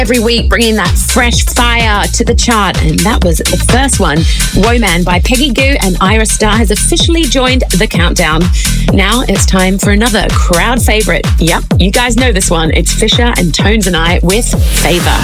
Every week, bringing that fresh fire to the chart. And that was the first one. Woman by Peggy Gou and Ira Star has officially joined the countdown. Now it's time for another crowd favorite. Yep, you guys know this one. It's Fisher and Tones and I with Favor.